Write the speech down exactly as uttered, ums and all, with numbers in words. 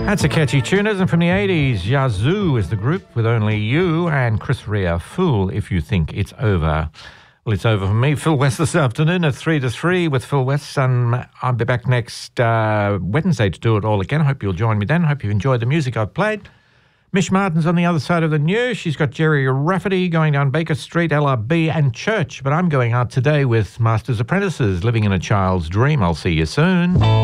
That's a catchy tune, isn't it? From the eighties. Yazoo is the group with Only You, and Chris Rea, Fool If You Think It's Over. Well, it's over for me. Phil West this afternoon at three to three with Phil West. And I'll be back next uh, Wednesday to do it all again. I hope you'll join me then. I hope you enjoyed the music I've played. Mish Martin's on the other side of the news. She's got Jerry Rafferty going down Baker Street, L R B and Church. But I'm going out today with Master's Apprentices, Living in a Child's Dream. I'll see you soon.